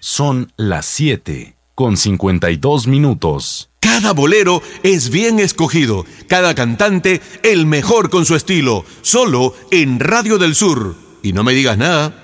Son las 7:52. Cada bolero es bien escogido, cada cantante el mejor con su estilo, solo en Radio del Sur. Y no me digas nada.